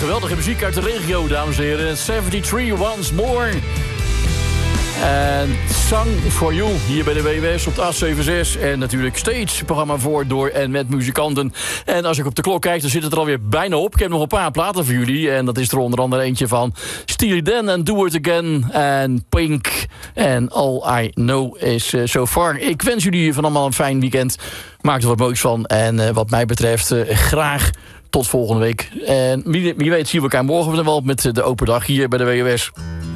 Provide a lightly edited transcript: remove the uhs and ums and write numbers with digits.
geweldige muziek uit de regio, dames en heren. 73 Once More. En Song for You hier bij de WWS op de 876. En natuurlijk Stage, programma voor, door en met muzikanten. En als ik op de klok kijk, dan zit het er alweer bijna op. Ik heb nog een paar platen voor jullie. En dat is er onder andere eentje van Steely Dan en Do It Again. En Pink. En All I Know Is So Far. Ik wens jullie van allemaal een fijn weekend. Maak er wat moois van. En wat mij betreft graag tot volgende week. En wie weet zien we elkaar morgen wel met de open dag hier bij de WWS.